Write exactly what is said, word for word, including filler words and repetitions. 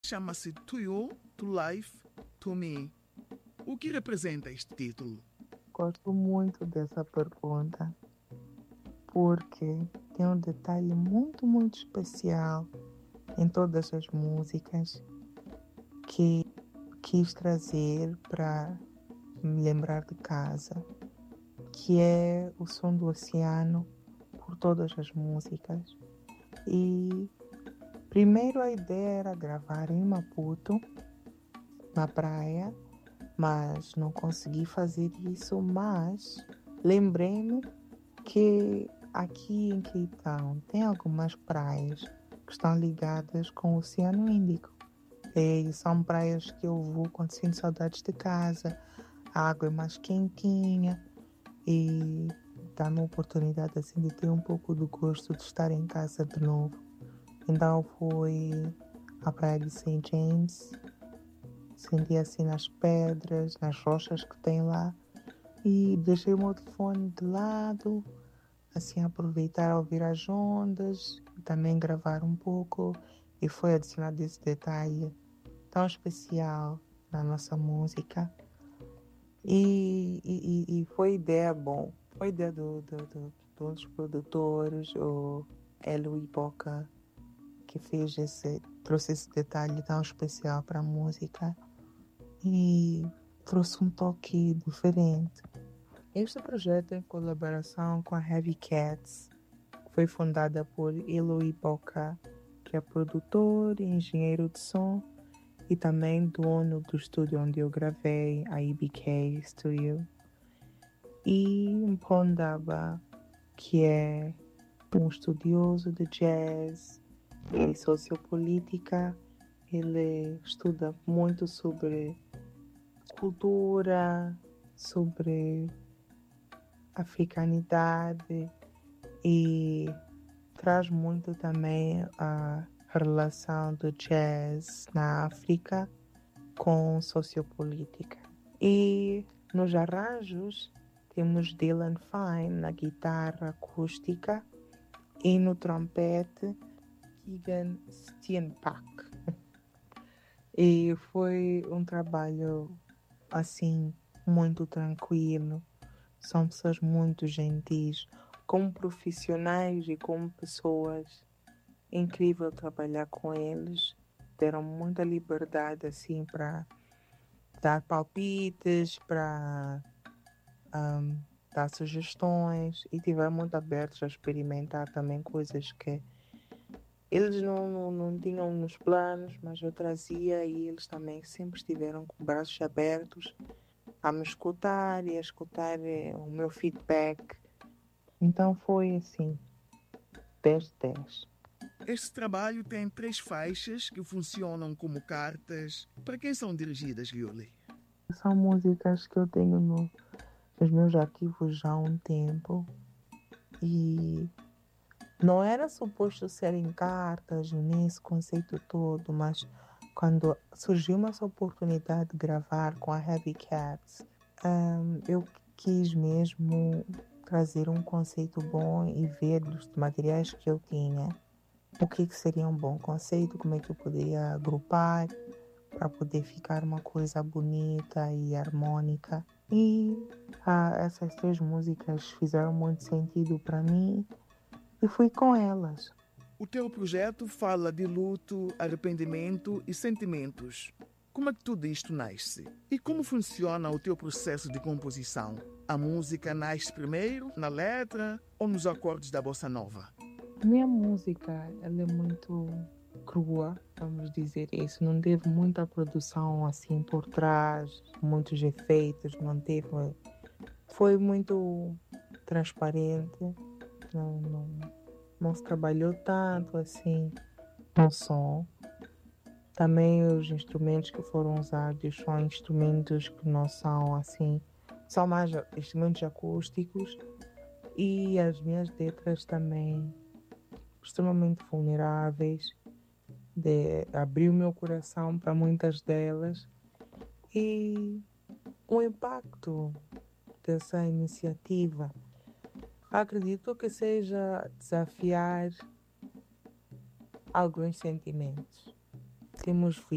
chama-se To You, To Life, To Me. O que representa este título? Gosto muito dessa pergunta, porque tem um detalhe muito, muito especial em todas as músicas que quis trazer para me lembrar de casa, que é o som do oceano por todas as músicas. E primeiro a ideia era gravar em Maputo, na praia, mas não consegui fazer isso, mas lembrei-me que aqui em Cape Town tem algumas praias que estão ligadas com o Oceano Índico. E são praias que eu vou quando sinto saudades de casa, a água é mais quentinha e dá-me a oportunidade assim de ter um pouco do gosto de estar em casa de novo. Então foi a praia de Saint James, senti assim nas pedras, nas rochas que tem lá e deixei o meu telefone de lado, assim aproveitar a ouvir as ondas e também gravar um pouco, e foi adicionado esse detalhe tão especial na nossa música. E, e, e foi ideia bom, foi ideia do, do, do, de um dos produtores, o Elo Ipoca, que fez esse, trouxe esse detalhe tão especial para a música e trouxe um toque diferente. Este projeto é em colaboração com a Heavy Cats, foi fundada por Elo Ipoca, que é produtor e engenheiro de som e também dono do estúdio onde eu gravei, a E B K Studio. E Mpondaba, que é um estudioso de jazz e sociopolítica. Ele estuda muito sobre cultura, sobre africanidade e traz muito também a relação do jazz na África com sociopolítica. E nos arranjos temos Dylan Fine na guitarra acústica e no trompete Keegan Steenpak. E foi um trabalho assim muito tranquilo. São pessoas muito gentis, como profissionais e como pessoas. É incrível trabalhar com eles. Deram muita liberdade assim para dar palpites, para um, dar sugestões, e estiveram muito abertos a experimentar também coisas que eles não, não, não tinham nos planos, mas eu trazia, e eles também sempre estiveram com braços abertos a me escutar e a escutar o meu feedback. Então foi assim, dez de dez. Este trabalho tem três faixas que funcionam como cartas. Para quem são dirigidas, Yuli? São músicas que eu tenho no, nos meus arquivos já há um tempo e não era suposto serem cartas nesse conceito todo, mas quando surgiu essa oportunidade de gravar com a Heavy Cats, um, eu quis mesmo trazer um conceito bom e ver dos materiais que eu tinha o que, que seria um bom conceito, como é que eu poderia agrupar para poder ficar uma coisa bonita e harmônica. E ah, essas três músicas fizeram muito sentido para mim e fui com elas. O teu projeto fala de luto, arrependimento e sentimentos. Como é que tudo isto nasce? E como funciona o teu processo de composição? A música nasce primeiro na letra ou nos acordes da bossa nova? A minha música, ela é muito crua, vamos dizer isso. Não teve muita produção assim por trás, muitos efeitos, não teve. Foi muito transparente, não, não, não se trabalhou tanto assim no som. Também os instrumentos que foram usados são instrumentos que não são assim, são mais instrumentos acústicos, e as minhas letras também extremamente vulneráveis, de abrir o meu coração para muitas delas, e o impacto dessa iniciativa acredito que seja desafiar alguns sentimentos. Temos